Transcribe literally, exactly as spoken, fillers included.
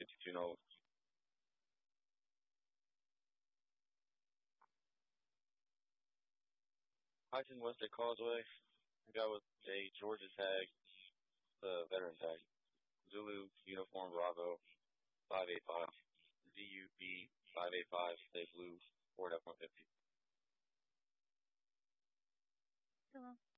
fifty-two Nova. Hudson Western Causeway. That was a Georgia tag, the veteran tag. Zulu Uniform Bravo five eight five. Z U B five eight five. Stay blue. Ford F one fifty. Hello.